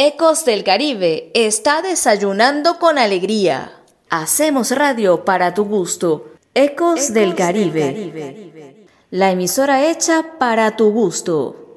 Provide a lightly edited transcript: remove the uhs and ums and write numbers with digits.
Ecos del Caribe está desayunando con alegría. Hacemos radio para tu gusto. Ecos del Caribe. La emisora hecha para tu gusto.